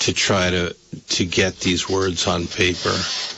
to try to get these words on paper?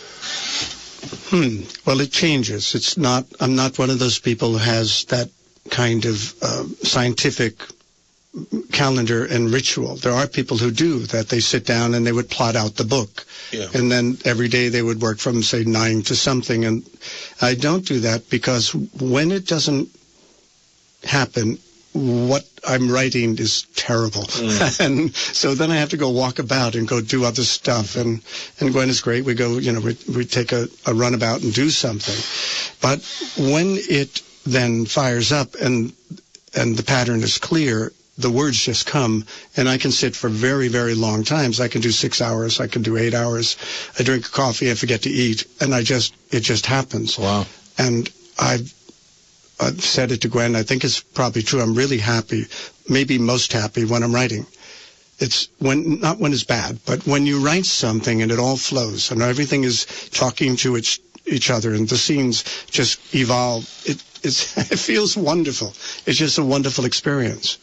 Well, it changes. I'm not one of those people who has that kind of scientific calendar and ritual. There are people who do that. They sit down and they would plot out the book. Yeah. And then every day they would work from, say, 9 to something. And I don't do that because when it doesn't happen, what I'm writing is terrible. And so then I have to go walk about and go do other stuff. And Gwen is great. We go, we take a runabout and do something. But when it then fires up and the pattern is clear, the words just come, and I can sit for very, very long times. I can do 6 hours. I can do 8 hours. I drink coffee. I forget to eat, and it just happens. Wow. And I've said it to Gwen. I think it's probably true. I'm really happy, maybe most happy when I'm writing. It's not when it's bad, but when you write something and it all flows and everything is talking to each other and the scenes just evolve. It feels wonderful. It's just a wonderful experience.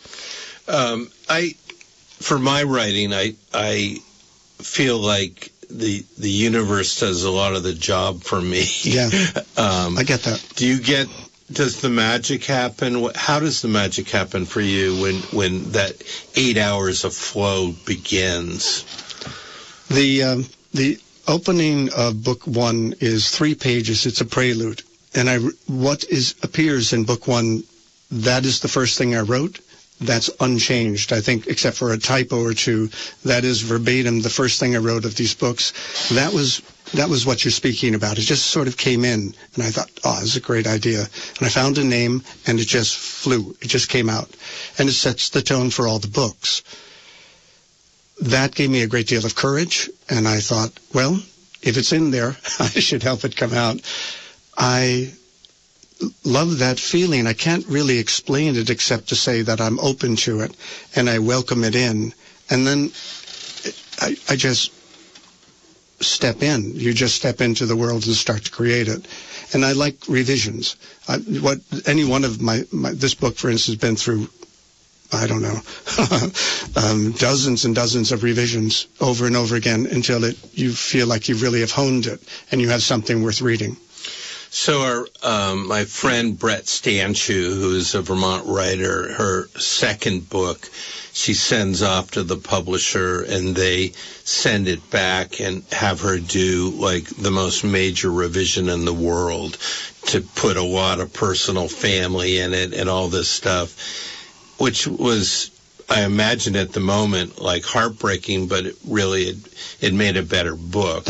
For my writing, I feel like the universe does a lot of the job for me. Yeah, I get that. Does the magic happen? How does the magic happen for you when that 8 hours of flow begins? The opening of book 1 is 3 pages. It's a prelude. And what appears in book 1, that is the first thing I wrote. That's unchanged, I think, except for a typo or two. That is verbatim the first thing I wrote of these books. That was what you're speaking about. It just sort of came in, and I thought, this is a great idea. And I found a name, and it just flew. It just came out. And it sets the tone for all the books. That gave me a great deal of courage, and I thought, well, if it's in there, I should help it come out. I love that feeling. I can't really explain it except to say that I'm open to it and I welcome it in. And then I just step in. You just step into the world and start to create it. And I like revisions. Any one of this book, for instance, has been through, I don't know, dozens and dozens of revisions over and over again until you feel like you really have honed it and you have something worth reading. So my friend Brett Stanchu, who's a Vermont writer, her second book, she sends off to the publisher and they send it back and have her do like the most major revision in the world to put a lot of personal family in it and all this stuff, which was, I imagine at the moment, like heartbreaking, but it made a better book.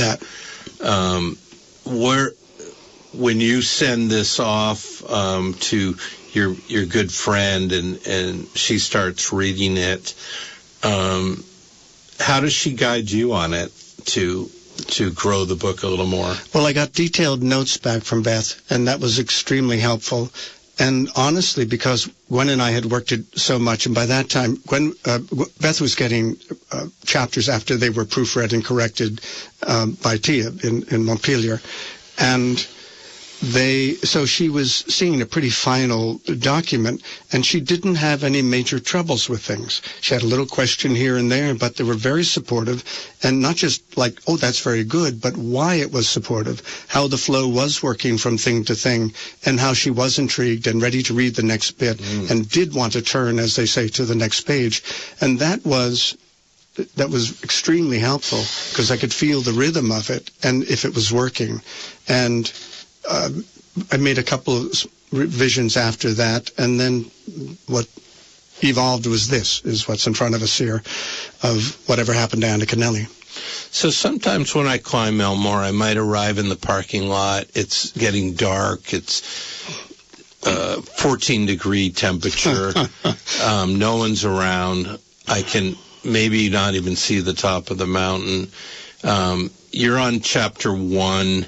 When you send this off to your good friend and she starts reading it, how does she guide you on it to grow the book a little more? Well, I got detailed notes back from Beth, and that was extremely helpful. And honestly, because Gwen and I had worked it so much, and by that time, Beth was getting chapters after they were proofread and corrected by Tia in Montpelier, and so she was seeing a pretty final document, and she didn't have any major troubles with things. She had a little question here and there, but they were very supportive, and not just like, oh, that's very good, but why it was supportive, how the flow was working from thing to thing, and how she was intrigued and ready to read the next bit, and did want to turn, as they say, to the next page. And that was extremely helpful, because I could feel the rhythm of it, and if it was working. And I made a couple of revisions after that, and then what evolved was is what's in front of us here, of Whatever Happened to Anna Kennelly. So sometimes when I climb Elmore, I might arrive in the parking lot. It's getting dark. It's 14-degree temperature. No one's around. I can maybe not even see the top of the mountain. You're on chapter 1.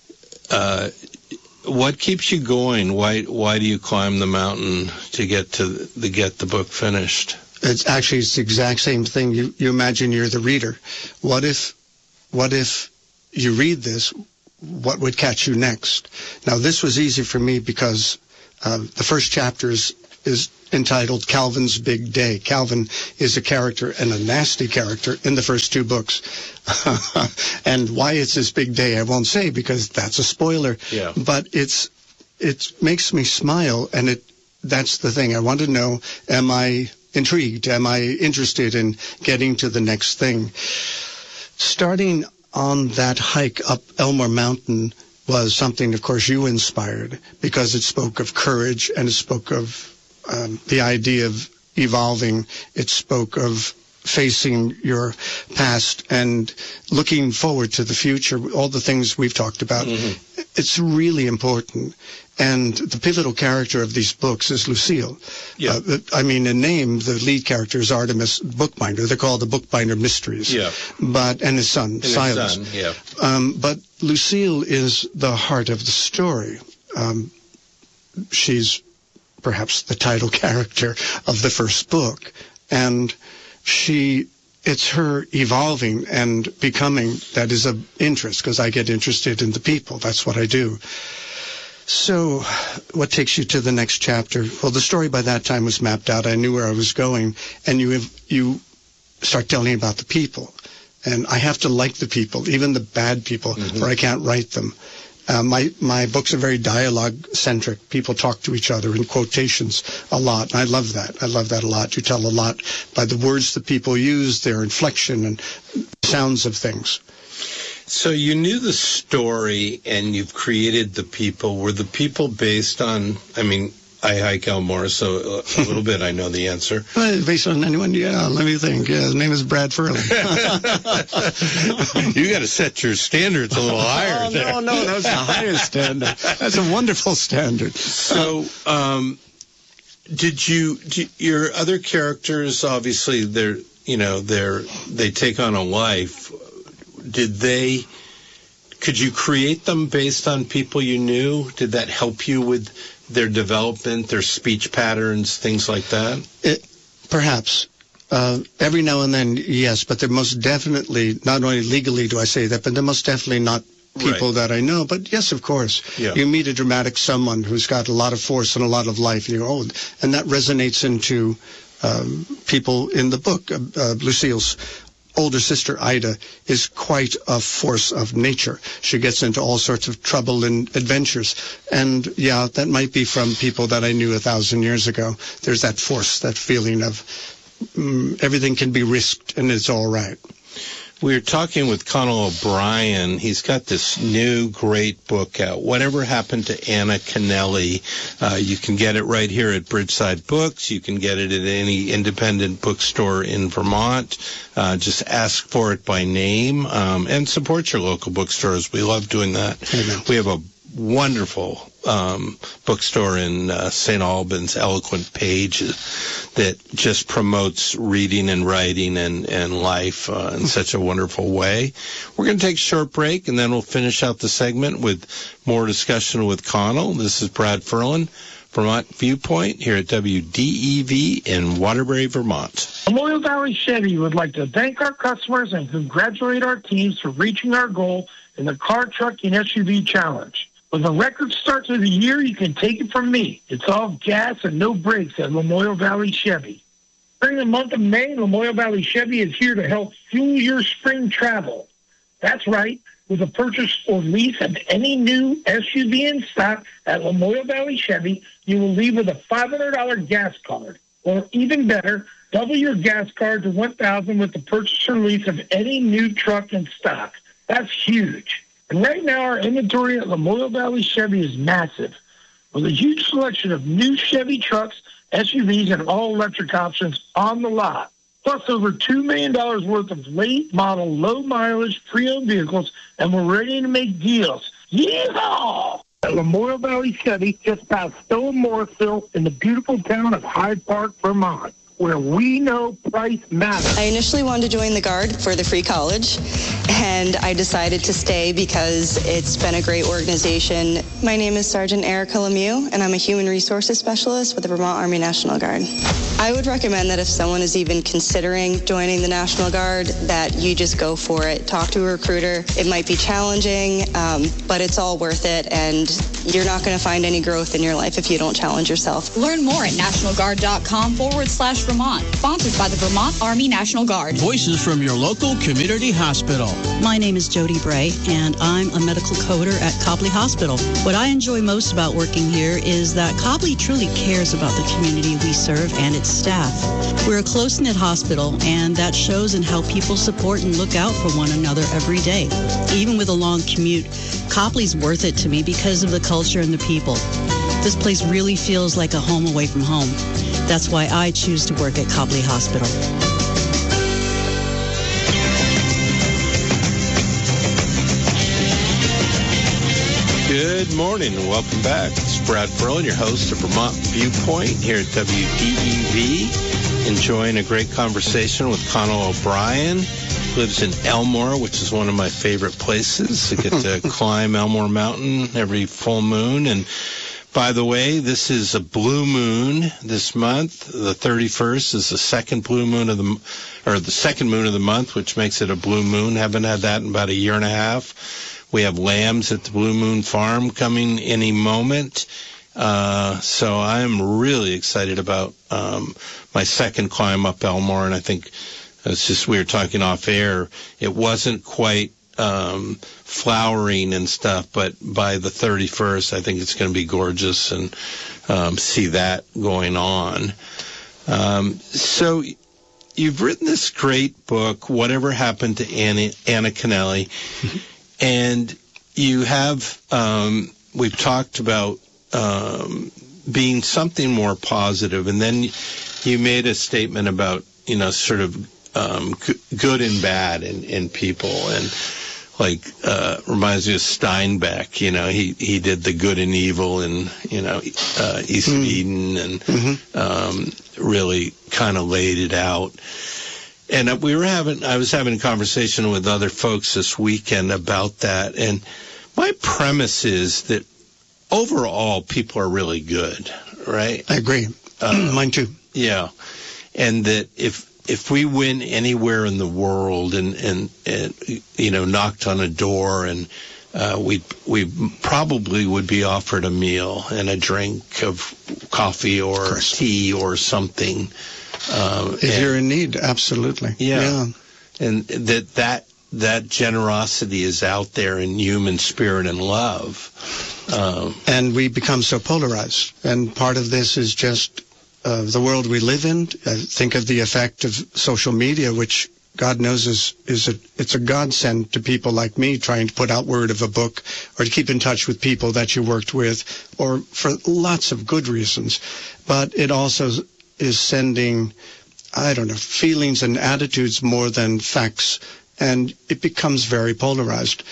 What keeps you going? Why do you climb the mountain to get the book finished? It's the exact same thing. You imagine you're the reader. What if you read this? What would catch you next? Now, this was easy for me because the first chapter is entitled Calvin's Big Day. Calvin is a character, and a nasty character, in the first 2 books. And why it's his big day, I won't say, because that's a spoiler. Yeah. But it makes me smile, and that's the thing. I want to know, am I intrigued? Am I interested in getting to the next thing? Starting on that hike up Elmore Mountain was something, of course, you inspired, because it spoke of courage, and it spoke of the idea of evolving. It spoke of facing your past and looking forward to the future, all the things we've talked about. Mm-hmm. It's really important. And the pivotal character of these books is Lucille. Yeah. In name, the lead character is Artemis Bookbinder. They're called the Bookbinder Mysteries. Yeah. And his son, Silas. His son, yeah. But Lucille is the heart of the story. She's perhaps the title character of the first book. And it's her evolving and becoming that is of interest, because I get interested in the people. That's what I do. So what takes you to the next chapter? Well, the story by that time was mapped out. I knew where I was going. And you start telling about the people. And I have to like the people, even the bad people, or I can't write them. My books are very dialogue-centric. People talk to each other in quotations a lot. And I love that. I love that a lot. You tell a lot by the words that people use, their inflection and sounds of things. So you knew the story and you've created the people. Were the people based on, I hike Elmore, so a little bit I know the answer. Based on anyone? Yeah, let me think. Yeah, his name is Brad Ferlin. You got to set your standards a little higher there. No, that's the highest standard. That's a wonderful standard. So, your other characters, obviously, they take on a life. Could you create them based on people you knew? Did that help you with their development, their speech patterns, things like that? Perhaps. Every now and then, yes, but they're most definitely, not only legally do I say that, but they're most definitely not people that I know. But yes, of course. Yeah. You meet a dramatic someone who's got a lot of force and a lot of life, and and that resonates into people in the book. Lucille's older sister, Ida, is quite a force of nature. She gets into all sorts of trouble and adventures. And, yeah, that might be from people that I knew 1,000 years ago. There's that force, that feeling of everything can be risked and it's all right. We were talking with Conal O'Brien. He's got this new great book out, Whatever Happened to Anna Kennelly. You can get it right here at Bridgeside Books. You can get it at any independent bookstore in Vermont. Just ask for it by name and support your local bookstores. We love doing that. Mm-hmm. We have a wonderful bookstore in St. Albans, Eloquent Pages, that just promotes reading and writing and life in such a wonderful way. We're going to take a short break, and then we'll finish out the segment with more discussion with Conal. This is Brad Ferlin, Vermont Viewpoint, here at WDEV in Waterbury, Vermont. Memorial Valley Chevy would like to thank our customers and congratulate our teams for reaching our goal in the Car, Truck, and SUV Challenge. With a record start to the year, you can take it from me. It's all gas and no brakes at Memorial Valley Chevy. During the month of May, Memorial Valley Chevy is here to help fuel your spring travel. That's right. With a purchase or lease of any new SUV in stock at Memorial Valley Chevy, you will leave with a $500 gas card. Or even better, double your gas card to $1,000 with the purchase or lease of any new truck in stock. That's huge. And right now, our inventory at Memorial Valley Chevy is massive, with a huge selection of new Chevy trucks, SUVs, and all-electric options on the lot, plus over $2 million worth of late-model, low-mileage, pre-owned vehicles, and we're ready to make deals. Yeehaw! At Memorial Valley Chevy, just past Stowe and Morrisville, in the beautiful town of Hyde Park, Vermont, where we know price matters. I initially wanted to join the Guard for the free college, and I decided to stay because it's been a great organization. My name is Sergeant Erica Lemieux, and I'm a human resources specialist with the Vermont Army National Guard. I would recommend that if someone is even considering joining the National Guard, that you just go for it. Talk to a recruiter. It might be challenging, but it's all worth it, and you're not going to find any growth in your life if you don't challenge yourself. Learn more at nationalguard.com/Vermont. Sponsored by the Vermont Army National Guard. Voices from your local community hospital. My name is Jody Bray, and I'm a medical coder at Copley Hospital. What I enjoy most about working here is that Copley truly cares about the community we serve and its staff. We're a close-knit hospital, and that shows in how people support and look out for one another every day. Even with a long commute, Copley's worth it to me because of the culture and the people. This place really feels like a home away from home. That's why I choose to work at Copley Hospital. Good morning and welcome back. It's Brad Perlin, your host of Vermont Viewpoint here at WDEV. Enjoying a great conversation with Connell O'Brien. Lives in Elmore, which is one of my favorite places. I get to climb Elmore Mountain every full moon. And by the way, this is a blue moon this month. The 31st is the second blue moon of the second moon of the month, which makes it a blue moon. Haven't had that in about a year and a half. We have lambs at the Blue Moon Farm coming any moment. So I'm really excited about my second climb up Elmore, and I think it's just, we were talking off air, it wasn't quite flowering and stuff, but by the 31st, I think it's going to be gorgeous and see that going on. So you've written this great book, Whatever Happened to Anna Kennelly, and you have, we've talked about being something more positive, and then you made a statement about, sort of good and bad in people, and reminds me of Steinbeck. He did the good and evil in East of Eden, and really kind of laid it out. And I was having a conversation with other folks this weekend about that, and my premise is that overall people are really good, right? I agree. Mine too. Yeah, and that if we went anywhere in the world and knocked on a door, and we probably would be offered a meal and a drink of coffee or tea or something. If you're in need, absolutely. Yeah. And that generosity is out there in human spirit and love. And we become so polarized. And part of this is just the world we live in. Think of the effect of social media, which God knows it's a godsend to people like me trying to put out word of a book or to keep in touch with people that you worked with, or for lots of good reasons. But it also is sending, feelings and attitudes more than facts, and it becomes very polarized.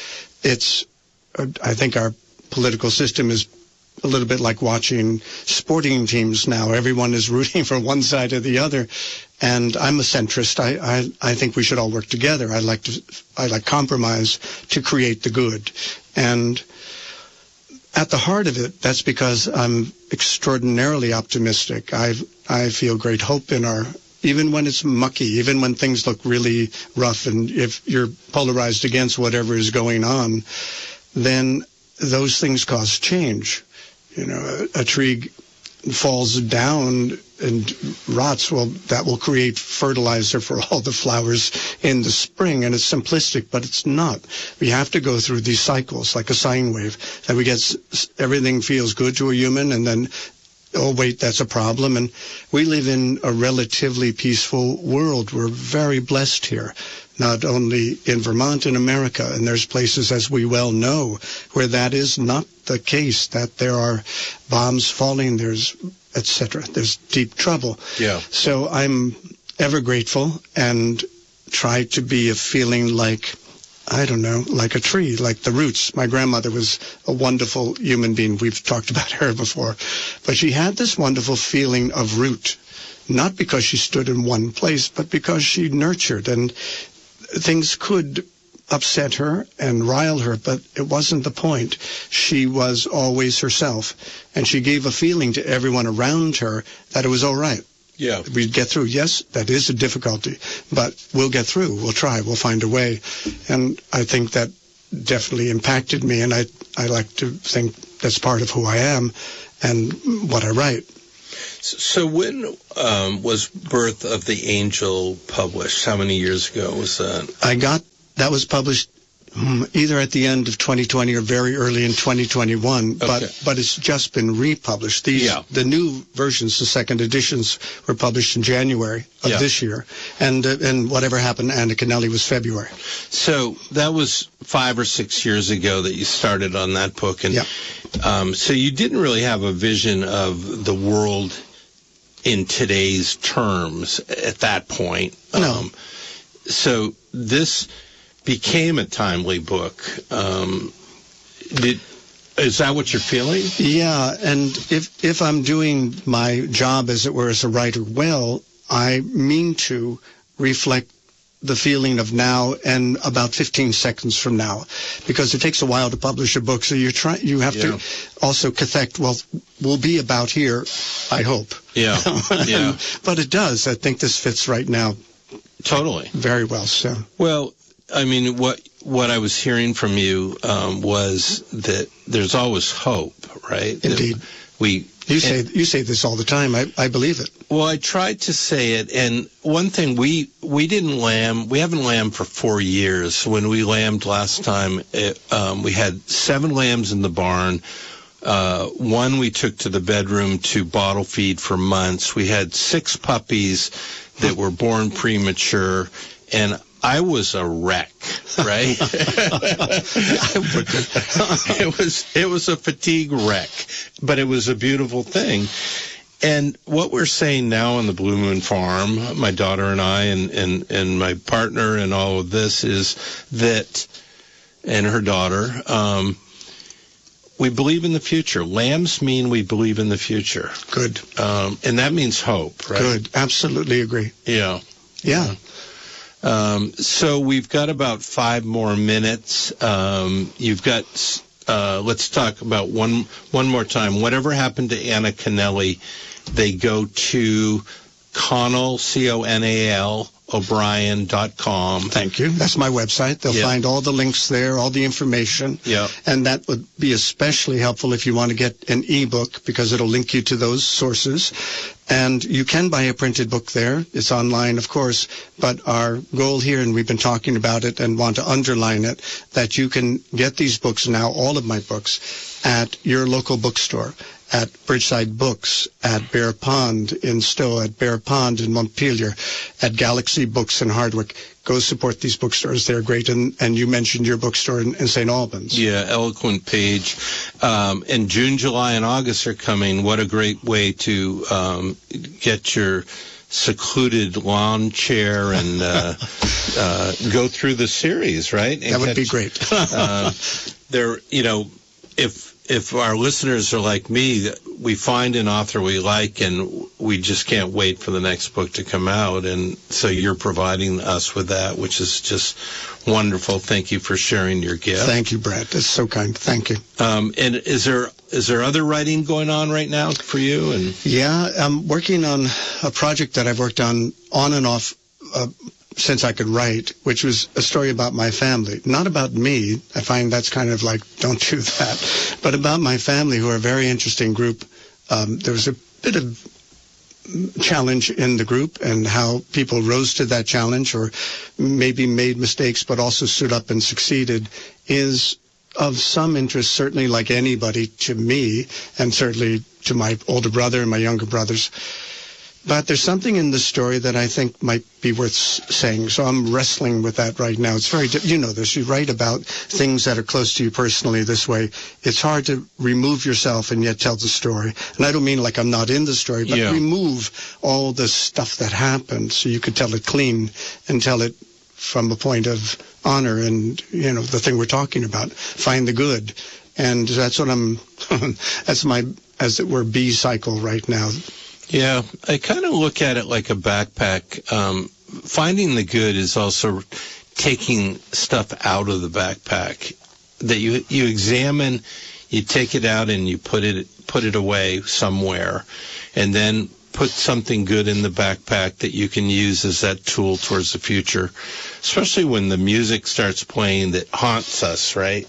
I think our political system is a little bit like watching sporting teams now. Everyone is rooting for one side or the other, and I'm a centrist. I think we should all work together. I like compromise to create the good, and at the heart of it, that's because I'm extraordinarily optimistic. I feel great hope in even when it's mucky, even when things look really rough, and if you're polarized against whatever is going on, then those things cause change. A tree falls down and rots, well, that will create fertilizer for all the flowers in the spring, and it's simplistic, but it's not. We have to go through these cycles like a sine wave, that we get everything feels good to a human, and then, oh, wait, that's a problem. And we live in a relatively peaceful world. We're very blessed here, not only in Vermont, in America, and there's places, as we well know, where that is not the case, that there are bombs falling, there's etc. There's deep trouble. Yeah. So I'm ever grateful and try to be a feeling like, like a tree, like the roots. My grandmother was a wonderful human being. We've talked about her before. But she had this wonderful feeling of root, not because she stood in one place, but because she nurtured, and things could upset her and rile her, but it wasn't the point. She was always herself, and she gave a feeling to everyone around her that it was all right. Yeah. We'd get through. Yes, that is a difficulty, but we'll get through. We'll try. We'll find a way. And I think that definitely impacted me, and I like to think that's part of who I am and what I write. So when was Birth of the Angel published? How many years ago was that? That was published either at the end of 2020 or very early in 2021, Okay. but it's just been republished. The new versions, the second editions, were published in January of this year, and Whatever Happened to Anna Kennelly was February. So that was 5 or 6 years ago that you started on that book, and so you didn't really have a vision of the world in today's terms at that point. No. So this became a timely book. Is that what you're feeling? Yeah, and if I'm doing my job, as it were, as a writer well, I mean to reflect the feeling of now and about 15 seconds from now, because it takes a while to publish a book, so you have to also connect, well, we'll be about here, I hope. Yeah. But it does. I think this fits right now. Totally. Very well, so. Well, I mean, what I was hearing from you was that there's always hope, right? Indeed. You say this all the time. I believe it. Well, I tried to say it, and one thing, we haven't lambed for 4 years. When we lambed last time, we had 7 lambs in the barn. One we took to the bedroom to bottle feed for months. We had 6 puppies that were born premature, and I was a wreck, right? It was a fatigue wreck, but it was a beautiful thing. And what we're saying now on the Blue Moon Farm, my daughter and I and my partner and all of this is that, and her daughter, we believe in the future. Lambs mean we believe in the future. Good. And that means hope, right? Good. Absolutely agree. Yeah. Yeah. So we've got about 5 more minutes. You've got, let's talk about one more time. Whatever Happened to Anna Kennelly, they go to Conal, C-O-N-A-L, O'Brien.com. Thank you. That's my website. They'll find all the links there, all the information. Yeah. And that would be especially helpful if you want to get an ebook, because it'll link you to those sources. And you can buy a printed book there. It's online, of course. But our goal here, and we've been talking about it and want to underline it, that you can get these books now, all of my books, at your local bookstore, at Bridgeside Books, at Bear Pond in Stowe, at Bear Pond in Montpelier, at Galaxy Books in Hardwick. Go support these bookstores. They're great. And you mentioned your bookstore in St. Albans. Yeah, Eloquent Page. And June, July, and August are coming. What a great way to get your secluded lawn chair and go through the series, right? And that would be great. If our listeners are like me, we find an author we like and we just can't wait for the next book to come out. And so you're providing us with that, which is just wonderful. Thank you for sharing your gift. Thank you, Brett. That's so kind. Thank you. And is there other writing going on right now for you? And yeah, I'm working on a project that I've worked on and off since I could write, which was a story about my family. Not about me. I find that's kind of like, don't do that. But about my family, who are a very interesting group. There was a bit of challenge in the group and how people rose to that challenge or maybe made mistakes but also stood up and succeeded is of some interest, certainly like anybody to me and certainly to my older brother and my younger brothers. But there's something in the story that I think might be worth saying. So I'm wrestling with that right now. It's very, you know this, you write about things that are close to you personally this way. It's hard to remove yourself and yet tell the story. And I don't mean like I'm not in the story, but remove all the stuff that happened so you could tell it clean and tell it from a point of honor and, you know, the thing we're talking about. Find the good. And that's what that's my, as it were, B cycle right now. Yeah, I kind of look at it like a backpack. Finding the good is also taking stuff out of the backpack that you examine, you take it out and you put it away somewhere, and then put something good in the backpack that you can use as that tool towards the future, especially when the music starts playing that haunts us, right?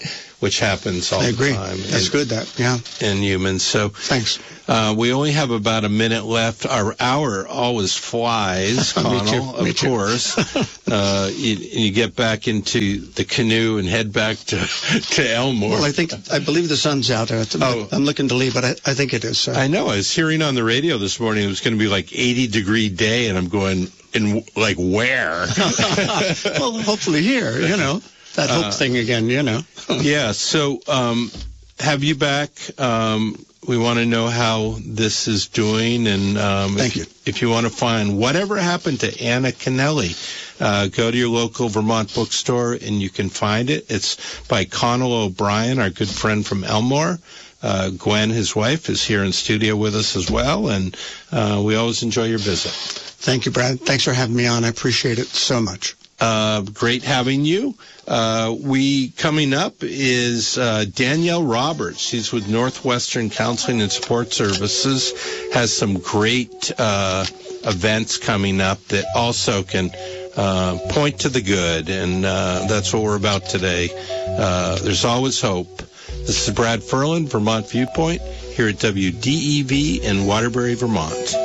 which happens all the time. I agree. That's good, in humans. So thanks. We only have about a minute left. Our hour always flies, Connell, of course. You get back into the canoe and head back to Elmore. Well, I believe the sun's out. I'm looking to leave, but I think it is. So. I know. I was hearing on the radio this morning it was going to be like 80-degree day, and I'm going, like, where? Well, hopefully here, that hope thing again, Yeah, so have you back. We want to know how this is doing, and Thank you. If you want to find whatever happened to Anna Kennelly, go to your local Vermont bookstore, and you can find it. It's by Connell O'Brien, our good friend from Elmore. Gwen, his wife, is here in studio with us as well, and we always enjoy your visit. Thank you, Brad. Thanks for having me on. I appreciate it so much. Great having you. Coming up is Danielle Roberts. She's with Northwestern Counseling and Support Services, has some great events coming up that also can point to the good, and that's what we're about today. There's always hope. This is Brad Ferland, Vermont Viewpoint, here at WDEV in Waterbury, Vermont.